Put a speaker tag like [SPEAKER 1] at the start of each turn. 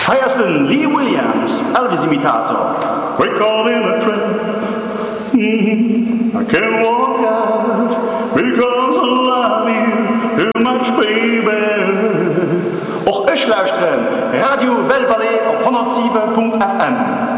[SPEAKER 1] Feiersten Lee Williams, Elvis-Imitator.
[SPEAKER 2] We're caught in a trap. I can't walk out because I love you too much, baby.
[SPEAKER 1] Och ich lauschtren Radio Belle Vallée auf 107.fm.